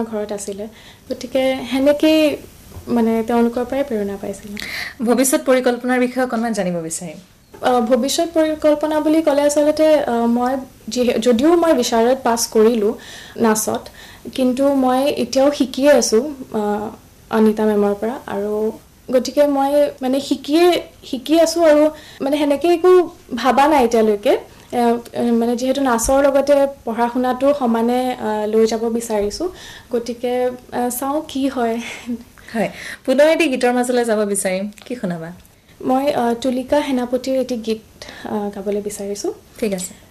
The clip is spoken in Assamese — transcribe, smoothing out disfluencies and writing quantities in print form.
আমাৰ ঘৰত আছিলে গতিকে হেনেকেই মানে তেওঁলোকৰ পৰাই প্ৰেৰণা পাইছিলোঁ ভৱিষ্যত পৰিকল্পনাৰ বিষয়ে অকণমান জানিব বিচাৰিম ভৱিষ্যত পৰিকল্পনা বুলি ক'লে আচলতে মই যদিও মই বিচাৰত পাছ কৰিলোঁ নাচত কিন্তু মই এতিয়াও শিকিয়ে আছোঁ অনিতা মেমৰ পৰা আৰু গতিকে মই মানে শিকি আছোঁ আৰু মানে হেনেকে একো ভাবা নাই এতিয়ালৈকে মানে যেহেতু নাচৰ লগতে পঢ়া শুনাটো সমানে লৈ যাব বিচাৰিছোঁ গতিকে চাওঁ কি হয় হয় পুনৰ এটি গীতৰ মাজলৈ যাব বিচাৰিম কি শুনাবা মই তুলিকা সেনাপতিৰ এটি গীত গাবলৈ বিচাৰিছোঁ ঠিক আছে